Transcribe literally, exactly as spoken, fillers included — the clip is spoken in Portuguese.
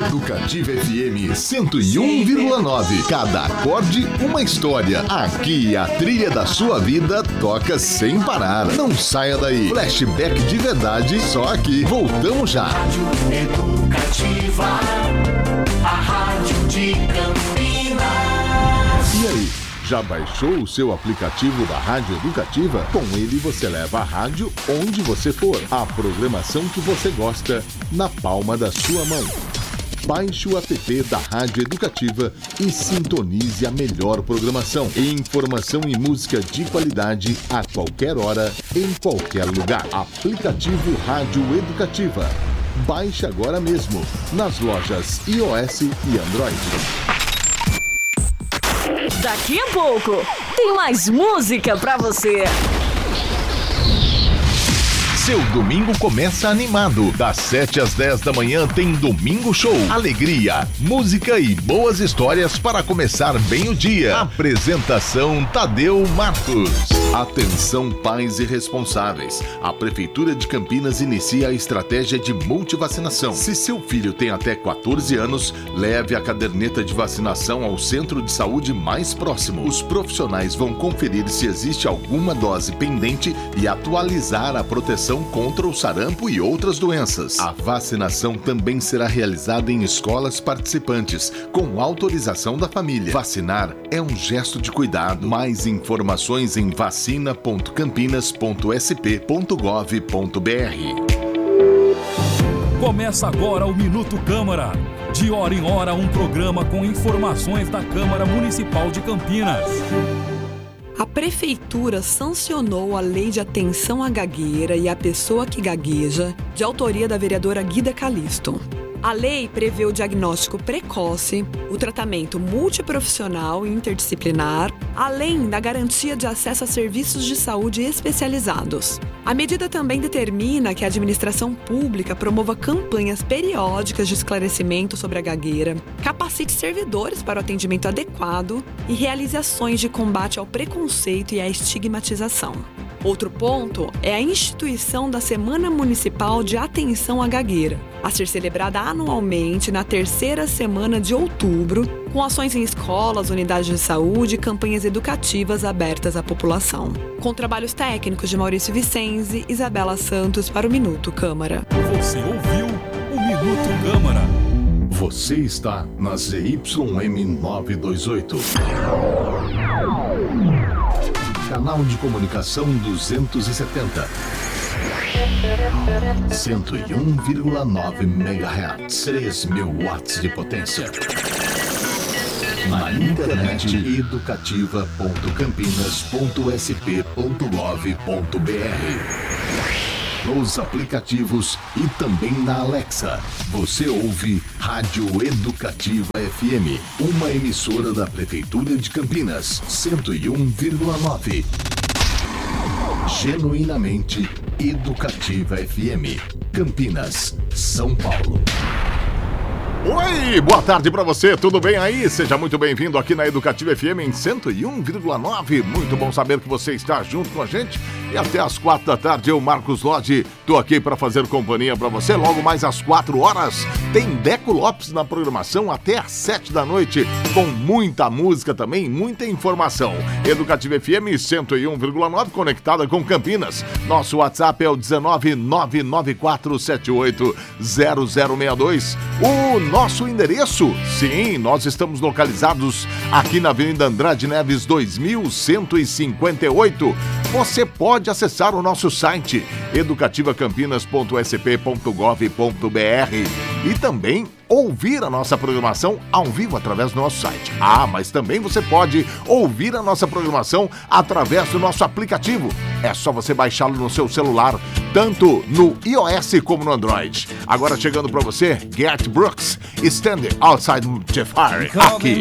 Educativa F M cento e um vírgula nove. Cada acorde, uma história. Aqui a trilha da sua vida toca sem parar. Não saia daí. Flashback de verdade, só aqui. Voltamos já. Rádio Educativa, a rádio de Campinas. E aí? Já baixou o seu aplicativo da Rádio Educativa? Com ele você leva a rádio onde você for. A programação que você gosta na palma da sua mão. Baixe o app da Rádio Educativa e sintonize a melhor programação. Informação e música de qualidade a qualquer hora, em qualquer lugar. Aplicativo Rádio Educativa. Baixe agora mesmo nas lojas iOS e Android. Daqui a pouco tem mais música pra você. Seu domingo começa animado. Das sete às dez da manhã tem Domingo Show. Alegria, música e boas histórias para começar bem o dia. Apresentação Tadeu Marcos. Atenção pais e responsáveis. A Prefeitura de Campinas inicia a estratégia de multivacinação. Se seu filho tem até quatorze anos, leve a caderneta de vacinação ao centro de saúde mais próximo. Os profissionais vão conferir se existe alguma dose pendente e atualizar a proteção contra o sarampo e outras doenças. A vacinação também será realizada em escolas participantes, com autorização da família. Vacinar é um gesto de cuidado. Mais informações em vacina ponto campinas ponto s p ponto gov ponto b r. Começa agora o Minuto Câmara. De hora em hora, um programa com informações da Câmara Municipal de Campinas. A Prefeitura sancionou a Lei de Atenção à Gagueira e à Pessoa que Gagueja, de autoria da vereadora Guida Calisto. A lei prevê o diagnóstico precoce, o tratamento multiprofissional e interdisciplinar, além da garantia de acesso a serviços de saúde especializados. A medida também determina que a administração pública promova campanhas periódicas de esclarecimento sobre a gagueira, capacite servidores para o atendimento adequado e realize ações de combate ao preconceito e à estigmatização. Outro ponto é a instituição da Semana Municipal de Atenção à Gagueira, a ser celebrada anualmente na terceira semana de outubro, com ações em escolas, unidades de saúde e campanhas educativas abertas à população. Com trabalhos técnicos de Maurício Vicenzi, Isabela Santos para o Minuto Câmara. Você ouviu o Minuto Câmara. Você está na Z Y M novecentos e vinte e oito. Canal de comunicação duzentos e setenta. cento e um vírgula nove megahertz. três mil watts de potência. Na internet, educativa ponto campinas ponto s p ponto gov ponto b r. Nos aplicativos e também na Alexa. Você ouve Rádio Educativa F M, uma emissora da Prefeitura de Campinas, cento e um vírgula nove. Genuinamente Educativa F M, Campinas, São Paulo. Oi, boa tarde pra você, tudo bem aí? Seja muito bem-vindo aqui na Educativa F M em cento e um vírgula nove. Muito bom saber que você está junto com a gente. E até às quatro da tarde, eu, Marcos Lodge, tô aqui para fazer companhia para você. Logo mais às quatro horas, tem Deco Lopes na programação até às sete da noite, com muita música também, muita informação. Educativa F M cento e um vírgula nove, conectada com Campinas. Nosso WhatsApp é o dezenove nove nove quatro sete oito zero zero seis dois. O nosso endereço, sim, nós estamos localizados aqui na Avenida Andrade Neves dois mil cento e cinquenta e oito. Você pode acessar o nosso site educativa campinas ponto s p ponto gov ponto b r e também ouvir a nossa programação ao vivo através do nosso site. Ah, mas também você pode ouvir a nossa programação através do nosso aplicativo. É só você baixá-lo no seu celular, tanto no iOS como no Android. Agora chegando para você, Garth Brooks, Standing Outside the Fire, aqui